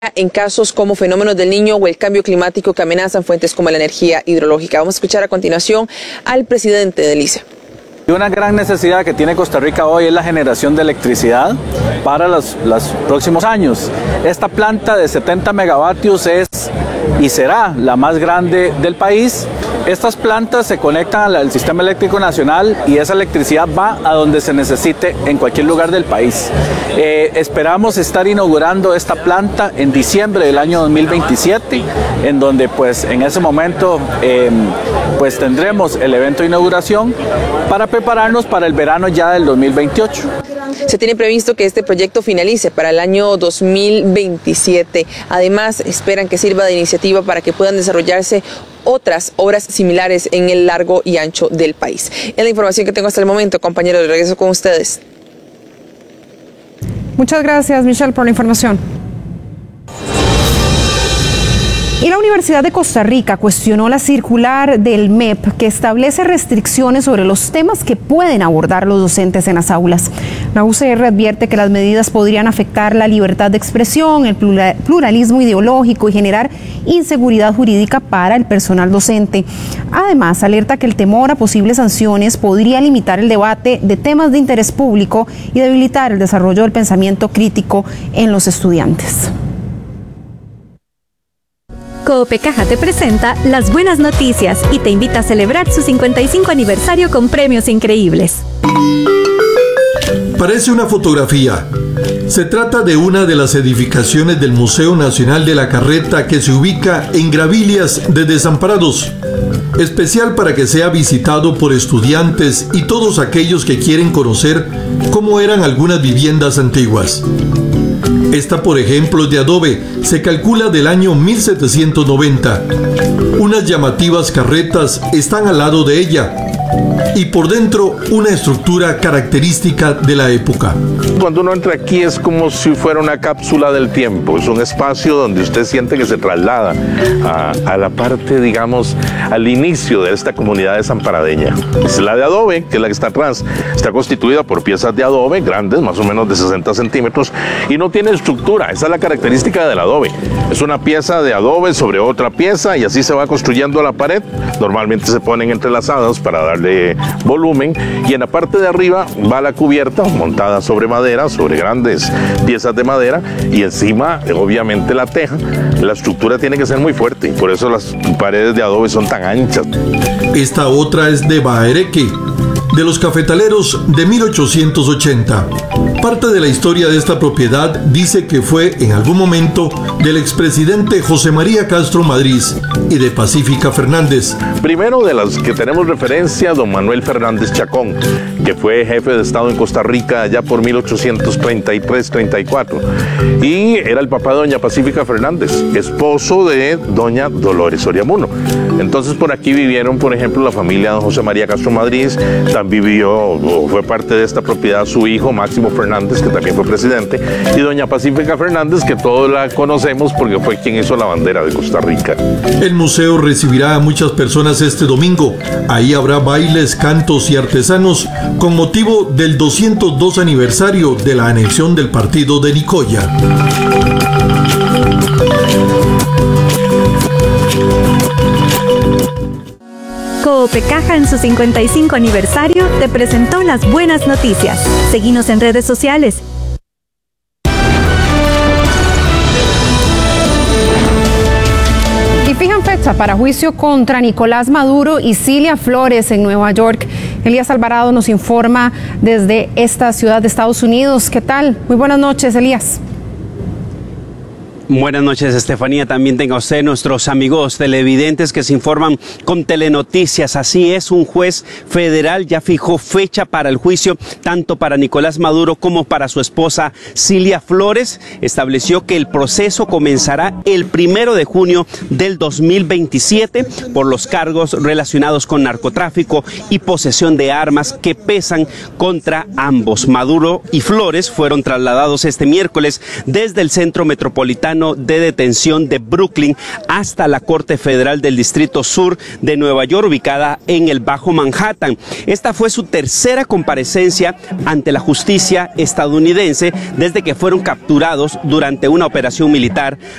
en casos como fenómenos del Niño o el cambio climático que amenazan fuentes como la energía hidrológica. Vamos a escuchar a continuación al presidente del ICE. Una gran necesidad que tiene Costa Rica hoy es la generación de electricidad para los próximos años. Esta planta de 70 megavatios es y será la más grande del país. Estas plantas se conectan al sistema eléctrico nacional y esa electricidad va a donde se necesite en cualquier lugar del país. Esperamos estar inaugurando esta planta en diciembre del año 2027, en donde pues en ese momento pues tendremos el evento de inauguración para prepararnos para el verano ya del 2028. Se tiene previsto que este proyecto finalice para el año 2027. Además, esperan que sirva de iniciativa para que puedan desarrollarse otras obras similares en el largo y ancho del país. Es la información que tengo hasta el momento, compañeros. Regreso con ustedes. Muchas gracias, Michelle, por la información. Y la Universidad de Costa Rica cuestionó la circular del MEP que establece restricciones sobre los temas que pueden abordar los docentes en las aulas. La UCR advierte que las medidas podrían afectar la libertad de expresión, el pluralismo ideológico y generar inseguridad jurídica para el personal docente. Además, alerta que el temor a posibles sanciones podría limitar el debate de temas de interés público y debilitar el desarrollo del pensamiento crítico en los estudiantes. Coopecaja te presenta las buenas noticias y te invita a celebrar su 55 aniversario con premios increíbles. Parece una fotografía. Se trata de una de las edificaciones del Museo Nacional de la Carreta que se ubica en Gravilias de Desamparados. Especial para que sea visitado por estudiantes y todos aquellos que quieren conocer cómo eran algunas viviendas antiguas. Esta, por ejemplo, es de adobe, se calcula del año 1790. Unas llamativas carretas están al lado de ella y por dentro una estructura característica de la época. Cuando uno entra aquí es como si fuera una cápsula del tiempo, es un espacio donde usted siente que se traslada a la parte, digamos, al inicio de esta comunidad desamparadeña. Es la de adobe, que es la que está atrás, está constituida por piezas de adobe grandes, más o menos de 60 centímetros, y no tiene estructura. Esa es la característica del adobe. Es una pieza de adobe sobre otra pieza y así se va construyendo la pared. Normalmente se ponen entrelazadas para darle volumen y en la parte de arriba va la cubierta montada sobre madera, sobre grandes piezas de madera y encima obviamente la teja. La estructura tiene que ser muy fuerte y por eso las paredes de adobe son tan anchas. Esta otra es de Baereque, de los cafetaleros de 1880. Parte de la historia de esta propiedad dice que fue en algún momento del expresidente José María Castro Madrid y de Pacífica Fernández. Primero de las que tenemos referencia, don Manuel Fernández Chacón, que fue jefe de Estado en Costa Rica allá por 1833-34 y era el papá de doña Pacífica Fernández, esposo de doña Dolores Oriamuno. Entonces por aquí vivieron, por ejemplo, la familia de don José María Castro Madrid. También vivió o fue parte de esta propiedad su hijo Máximo Fernández, que también fue presidente, y doña Pacífica Fernández, que todos la conocemos porque fue quien hizo la bandera de Costa Rica. El museo recibirá a muchas personas este domingo. Ahí habrá bailes, cantos y artesanos con motivo del 202 aniversario de la anexión del partido de Nicoya. Coopecaja en su 55 aniversario te presentó las buenas noticias. Seguinos en redes sociales. Y fijan fecha para juicio contra Nicolás Maduro y Cilia Flores en Nueva York. Elías Alvarado nos informa desde esta ciudad de Estados Unidos. ¿Qué tal? Muy buenas noches, Elías. Buenas noches, Estefanía. También tenga usted nuestros amigos televidentes que se informan con Telenoticias. Así es, un juez federal ya fijó fecha para el juicio, tanto para Nicolás Maduro como para su esposa Cilia Flores. Estableció que el proceso comenzará el 1 de junio del 2027 por los cargos relacionados con narcotráfico y posesión de armas que pesan contra ambos. Maduro y Flores fueron trasladados este miércoles desde el Centro Metropolitano de Detención de Brooklyn hasta la Corte Federal del Distrito Sur de Nueva York, ubicada en el Bajo Manhattan. Esta fue su tercera comparecencia ante la justicia estadounidense desde que fueron capturados durante una operación militar